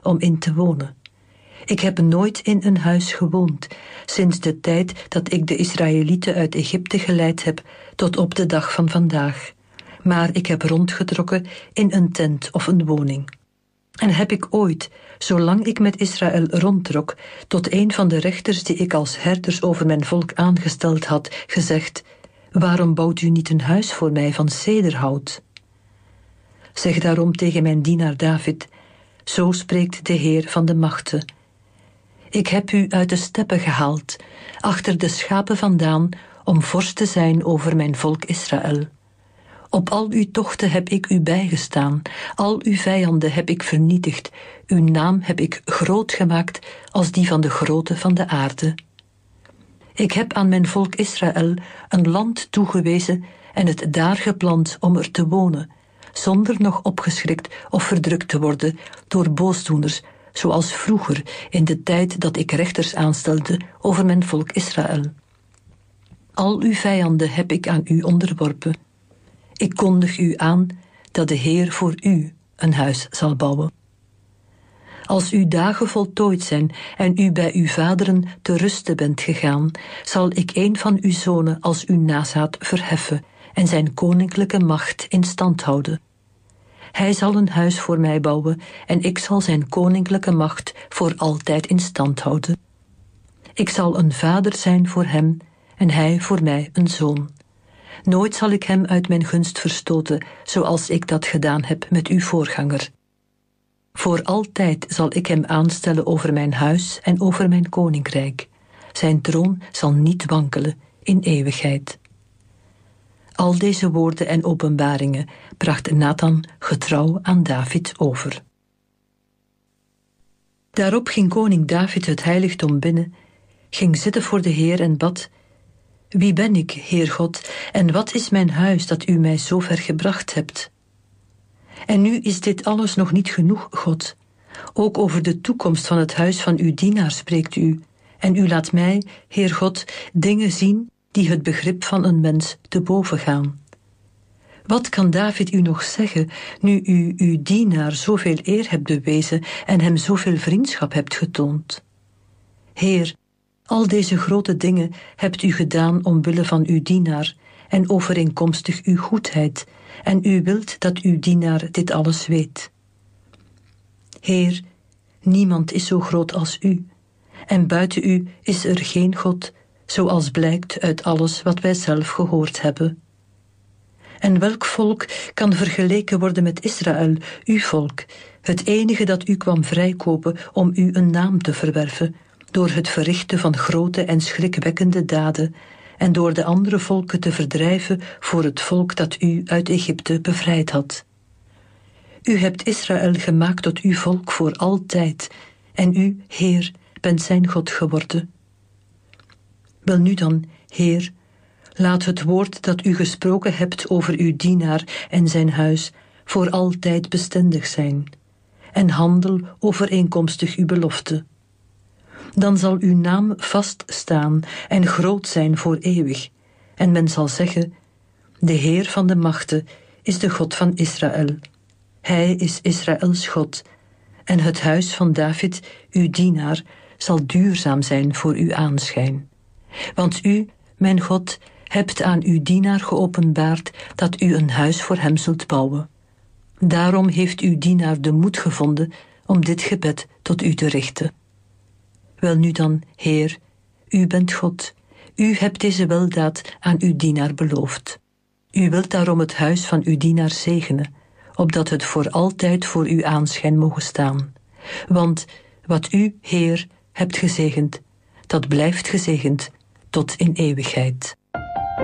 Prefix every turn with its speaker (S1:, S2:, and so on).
S1: om in te wonen. Ik heb nooit in een huis gewoond, sinds de tijd dat ik de Israëlieten uit Egypte geleid heb tot op de dag van vandaag. Maar ik heb rondgetrokken in een tent of een woning. En heb ik ooit, zolang ik met Israël rondtrok, tot een van de rechters die ik als herders over mijn volk aangesteld had, gezegd: waarom bouwt u niet een huis voor mij van cederhout? Zeg daarom tegen mijn dienaar David: zo spreekt de Heer van de machten. Ik heb u uit de steppen gehaald, achter de schapen vandaan, om vorst te zijn over mijn volk Israël. Op al uw tochten heb ik u bijgestaan, al uw vijanden heb ik vernietigd, uw naam heb ik groot gemaakt als die van de grootte van de aarde. Ik heb aan mijn volk Israël een land toegewezen en het daar geplant om er te wonen, zonder nog opgeschrikt of verdrukt te worden door boosdoeners, zoals vroeger in de tijd dat ik rechters aanstelde over mijn volk Israël. Al uw vijanden heb ik aan u onderworpen. Ik kondig u aan dat de Heer voor u een huis zal bouwen. Als uw dagen voltooid zijn en u bij uw vaderen te rusten bent gegaan, zal ik een van uw zonen als uw nazaat verheffen en zijn koninklijke macht in stand houden. Hij zal een huis voor mij bouwen en ik zal zijn koninklijke macht voor altijd in stand houden. Ik zal een vader zijn voor hem en hij voor mij een zoon. Nooit zal ik hem uit mijn gunst verstoten, zoals ik dat gedaan heb met uw voorganger. Voor altijd zal ik hem aanstellen over mijn huis en over mijn koninkrijk. Zijn troon zal niet wankelen in eeuwigheid. Al deze woorden en openbaringen bracht Nathan getrouw aan David over. Daarop ging koning David het heiligdom binnen, ging zitten voor de Heer en bad: wie ben ik, Heer God, en wat is mijn huis dat u mij zo ver gebracht hebt? En nu is dit alles nog niet genoeg, God. Ook over de toekomst van het huis van uw dienaar spreekt u, en u laat mij, Heer God, dingen zien die het begrip van een mens te boven gaan. Wat kan David u nog zeggen, nu u uw dienaar zoveel eer hebt bewezen en hem zoveel vriendschap hebt getoond? Heer, al deze grote dingen hebt u gedaan omwille van uw dienaar en overeenkomstig uw goedheid, en u wilt dat uw dienaar dit alles weet. Heer, niemand is zo groot als u, en buiten u is er geen God, zoals blijkt uit alles wat wij zelf gehoord hebben. En welk volk kan vergeleken worden met Israël, uw volk, het enige dat u kwam vrijkopen om u een naam te verwerven, door het verrichten van grote en schrikwekkende daden, en door de andere volken te verdrijven voor het volk dat u uit Egypte bevrijd had. U hebt Israël gemaakt tot uw volk voor altijd, en u, Heer, bent zijn God geworden. Welnu dan, Heer, laat het woord dat u gesproken hebt over uw dienaar en zijn huis voor altijd bestendig zijn, en handel overeenkomstig uw belofte. Dan zal uw naam vaststaan en groot zijn voor eeuwig, en men zal zeggen: de Heer van de machten is de God van Israël. Hij is Israëls God, en het huis van David, uw dienaar, zal duurzaam zijn voor uw aanschijn. Want u, mijn God, hebt aan uw dienaar geopenbaard dat u een huis voor hem zult bouwen. Daarom heeft uw dienaar de moed gevonden om dit gebed tot u te richten. Welnu dan, Heer, u bent God. U hebt deze weldaad aan uw dienaar beloofd. U wilt daarom het huis van uw dienaar zegenen, opdat het voor altijd voor uw aanschijn mogen staan. Want wat u, Heer, hebt gezegend, dat blijft gezegend tot in eeuwigheid.